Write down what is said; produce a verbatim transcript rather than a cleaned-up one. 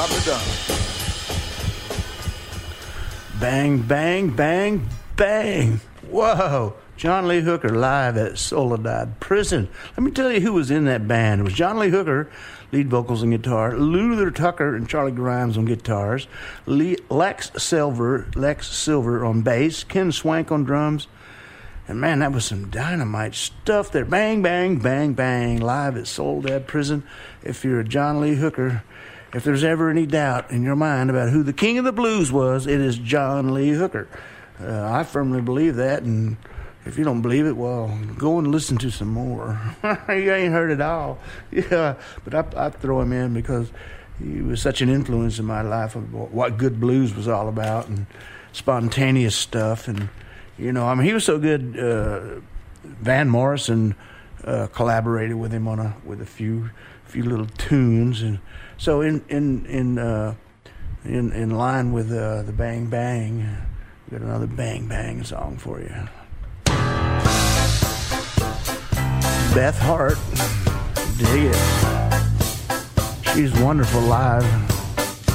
Papa Don. Bang, bang, bang, bang. Whoa. John Lee Hooker live at Soledad Prison. Let me tell you who was in that band. It was John Lee Hooker, lead vocals and guitar, Luther Tucker and Charlie Grimes on guitars, Lee, Lex Silver, Lex Silver on bass, Ken Swank on drums. And man, that was some dynamite stuff there. Bang, bang, bang, bang, live at Soledad Prison. If you're a John Lee Hooker, if there's ever any doubt in your mind about who the king of the blues was, it is John Lee Hooker. Uh, I firmly believe that, and if you don't believe it, well, go and listen to some more. You ain't heard it all. Yeah, but I, I throw him in because he was such an influence in my life of what good blues was all about and spontaneous stuff. And, you know, I mean, he was so good. Uh, Van Morrison uh, collaborated with him on a with a few few little tunes, and so in in in uh, in, in line with uh, the Bang Bang, we got another Bang Bang song for you. Beth Hart, dig it. She's wonderful live.